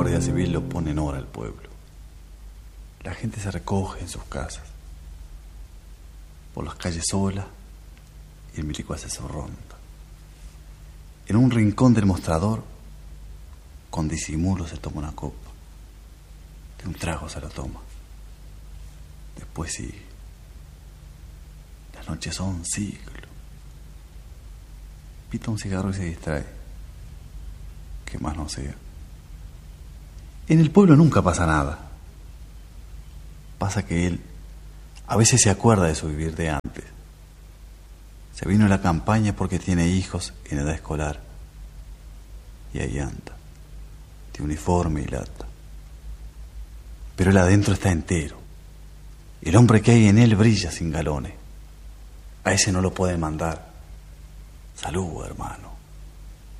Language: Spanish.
Guardia Civil lo pone en hora al pueblo. La gente se recoge en sus casas. Por las calles sola, y el milico hace su ronda. En un rincón del mostrador, con disimulo se toma una copa. De un trago se lo toma. Después sigue. Las noches son un ciclo. Pita un cigarro y se distrae. Que más no sea. En el pueblo nunca pasa nada. Pasa que él a veces se acuerda de su vivir de antes. Se vino a la campaña porque tiene hijos en edad escolar. Y ahí anda, de uniforme y lata. Pero él adentro está entero. El hombre que hay en él brilla sin galones. A ese no lo pueden mandar. Salud, hermano.